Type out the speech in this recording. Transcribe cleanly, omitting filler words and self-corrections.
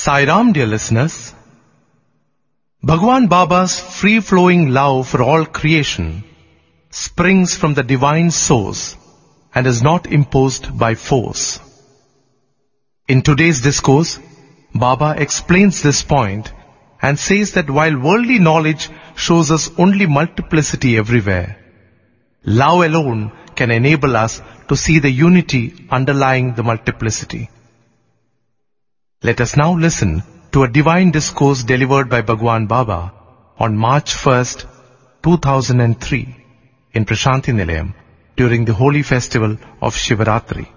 Sai Ram, dear listeners. Bhagwan Baba's free-flowing love for all creation springs from the divine source and is not imposed by force. In today's discourse, Baba explains this point and says that while worldly knowledge shows us only multiplicity everywhere, love alone can enable us to see the unity underlying the multiplicity. Let us now listen to a divine discourse delivered by Bhagwan Baba on March 1st, 2003 in Prashanti Nilayam during the holy festival of Shivaratri.